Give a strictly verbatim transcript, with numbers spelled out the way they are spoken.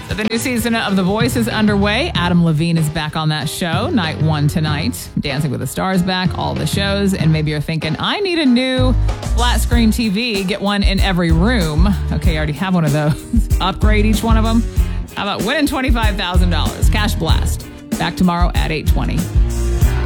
So the new season of The Voice is underway. Adam Levine is back on that show, night one tonight. Dancing with the Stars back, all the shows. And maybe you're thinking, I need a new flat screen T V. Get one in every room. Okay, you already have one of those. Upgrade each one of them. How about winning twenty-five thousand dollars? Cash blast. Back tomorrow at eight twenty.